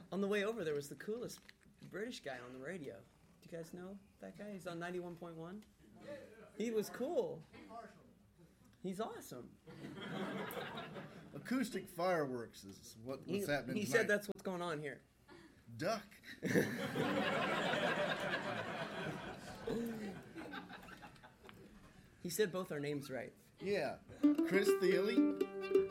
On the way over, there was the coolest British guy on the radio. Do you guys know that guy? He's on 91.1. He was cool. He's awesome. Acoustic fireworks is what's happening He tonight. said that's what's going on here. Duck. He said both our names right. Yeah. Chris Thiele